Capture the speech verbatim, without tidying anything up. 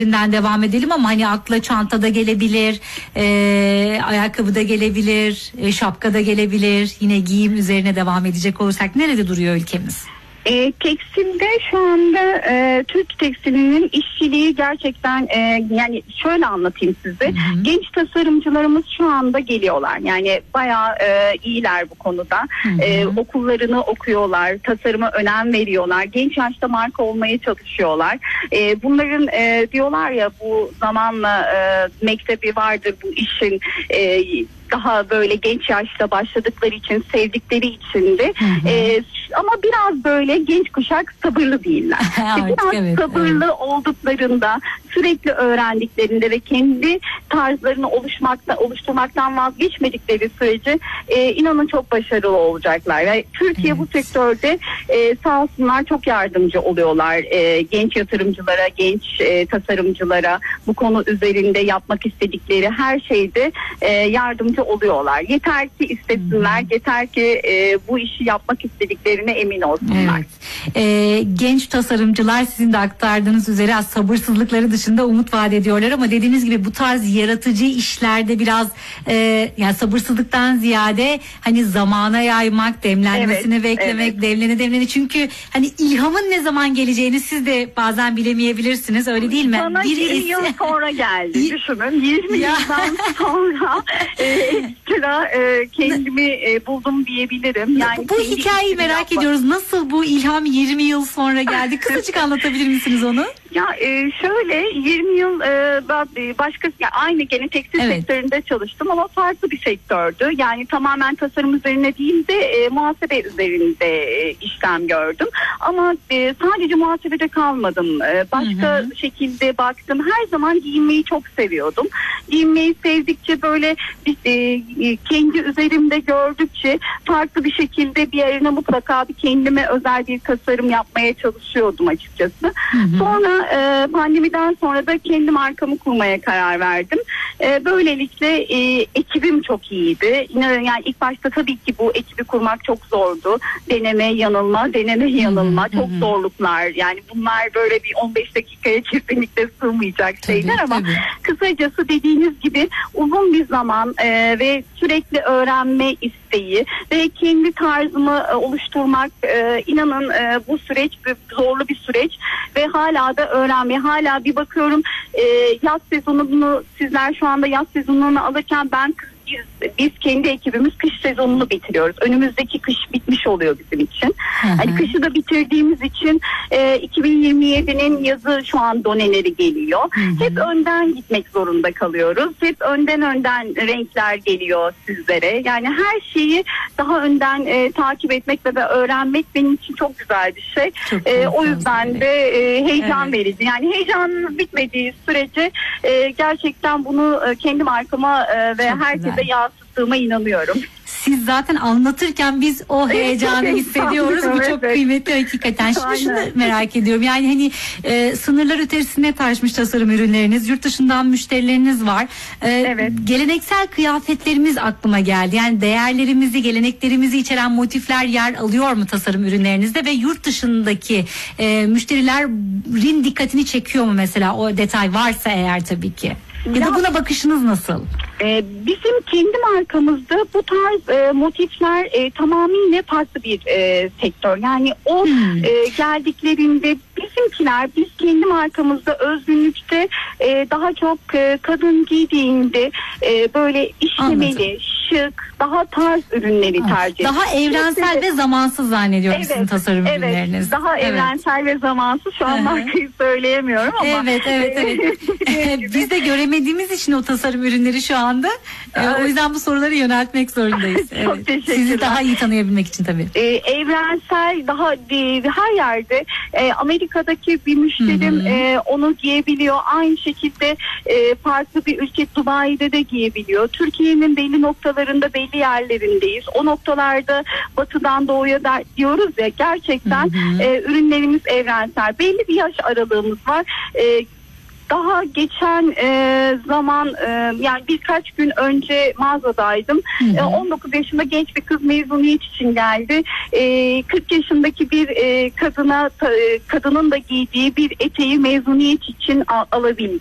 devam edelim ama hani akla çantada gelebilir, e, ayakkabı da gelebilir, e, şapka da gelebilir. Yine giyim üzerine devam edecek olursak nerede duruyor ülkemiz? E, tekstilde şu anda e, Türk tekstilinin işçiliği gerçekten e, yani şöyle anlatayım size. Hı hı. Genç tasarımcılarımız şu anda geliyorlar. Yani bayağı e, iyiler bu konuda. Hı hı. E, okullarını okuyorlar, tasarıma önem veriyorlar. Genç yaşta marka olmaya çalışıyorlar. E, bunların e, diyorlar ya bu zamanla e, mektebi vardır bu işin. E, daha böyle genç yaşta başladıkları için, sevdikleri için de e, ama biraz böyle genç kuşak sabırlı değiller. biraz evet, sabırlı evet. olduklarında, sürekli öğrendiklerinde ve kendi tarzlarını oluşmakta, oluşturmaktan vazgeçmedikleri sürece e, inanın çok başarılı olacaklar. Ve Türkiye evet. bu sektörde e, sağ olsunlar çok yardımcı oluyorlar e, genç yatırımcılara, genç e, tasarımcılara bu konu üzerinde yapmak istedikleri her şeyde e, yardımcı oluyorlar. Yeter ki istesinler, hmm. yeter ki e, bu işi yapmak istediklerine emin olsunlar. Evet. E, genç tasarımcılar sizin de aktardığınız üzere sabırsızlıkları dışında umut vaat ediyorlar ama dediğiniz gibi bu tarz yaratıcı işlerde biraz e, yani sabırsızlıktan ziyade hani zamana yaymak, demlenmesini evet, beklemek, evet. demlene demlene çünkü hani ilhamın ne zaman geleceğini siz de bazen bilemeyebilirsiniz, öyle değil mi? Bana yirmi yıl sonra geldi. Düşünün yirmi yıldan sonra e, Sıra e, kendimi e, buldum diyebilirim. Yani bu hikayeyi merak yapmak... ediyoruz. Nasıl bu ilham yirmi yıl sonra geldi? Kısacık anlatabilir misiniz onu? Ya e, şöyle yirmi yıl e, başka yani aynı gene tekstil evet. sektöründe çalıştım ama farklı bir sektördü. Yani tamamen tasarım üzerine değil de e, muhasebe üzerinde e, işlem gördüm. Ama e, sadece muhasebede kalmadım. E, başka hı hı. şekilde baktım. Her zaman giyinmeyi çok seviyordum. Giyinmeyi sevdikçe böyle e, kendi üzerimde gördükçe farklı bir şekilde bir yerine mutlaka bir kendime özel bir tasarım yapmaya çalışıyordum açıkçası. Hı hı. Sonra e, pandemiden sonra da kendi markamı kurmaya karar verdim. E, böylelikle e, ekibim çok iyiydi. Yani ilk başta tabii ki bu ekibi kurmak çok zordu. Deneme yanılma, deneme yanılma, hı hı. çok zorluklar. Yani bunlar böyle bir on beş dakikaya kesinlikle sığmayacak şeyler tabii, ama tabii. kısacası dediğiniz gibi uzun bir zaman e, ve sürekli öğrenme isteği ve kendi tarzımı e, oluşturmak e, inanın e, bu süreç zorlu bir süreç ve hala da öğrenmeye hala bir bakıyorum e, yaz sezonunu sizler şu anda yaz sezonunu alırken ben Biz, biz kendi ekibimiz kış sezonunu bitiriyoruz. Önümüzdeki kış bitmiş oluyor bizim için. Hı hı. Hani kışı da bitirdiğimiz için e, iki bin yirmi yedinin yazı şu an doneleri geliyor. Hı hı. Hep önden gitmek zorunda kalıyoruz. Hep önden önden renkler geliyor sizlere. Yani her şeyi daha önden e, takip etmek ve öğrenmek benim için çok güzel bir şey. E, o yüzden de e, heyecan evet. verici. Yani heyecan bitmediği sürece e, gerçekten bunu e, kendi markama e, ve çok herkese güzel. Yansıttığıma inanıyorum. Siz zaten anlatırken biz o heyecanı evet, hissediyoruz. Bu evet, çok evet. kıymetli hakikaten. Şimdi şunu merak ediyorum. Yani hani e, sınırlar ötesine taşmış tasarım ürünleriniz. Yurt dışından müşterileriniz var. E, evet. Geleneksel kıyafetlerimiz aklıma geldi. Yani değerlerimizi, geleneklerimizi içeren motifler yer alıyor mu tasarım ürünlerinizde? Ve yurt dışındaki e, müşterilerin dikkatini çekiyor mu mesela o detay varsa eğer tabii ki? Ya, ya da buna bakışınız nasıl? E, bizim kendi markamızda bu tarz e, motifler e, tamamıyla farklı bir e, sektör. Yani o hmm. e, geldiklerinde bizimkiler biz kendi markamızda özgünlükte e, daha çok e, kadın giydiğinde e, böyle işlemeli, anladım. Şık, daha tarz ürünleri ha. tercih ediyoruz. Daha evrensel evet. ve zamansız zannediyorum evet, sizin tasarım evet, ürünleriniz. Daha evet. evrensel ve zamansız. Şu an markayı söyleyemiyorum ama. Evet evet evet. Biz de göremediğimiz için o tasarım ürünleri şu anda. Evet. O yüzden bu soruları yöneltmek zorundayız. Çok evet. teşekkürler. Sizi daha iyi tanıyabilmek için tabii. Ee, evrensel daha e, her yerde e, Amerika'daki bir müşterim e, onu giyebiliyor. Aynı şekilde e, farklı bir ülke Dubai'de de giyebiliyor. Türkiye'nin belli noktalarında belli yerlerindeyiz. O noktalarda batıdan doğuya da, diyoruz ya gerçekten e, ürünlerimiz evrensel. Belli bir yaş aralığımız var. E, daha geçen e, zaman e, yani birkaç gün önce mağazadaydım. E, on dokuz yaşında genç bir kız mezuniyet için geldi. E, kırk yaşındaki bir e, kadına ta, e, kadının da giydiği bir eteği mezuniyet için al, alabildim.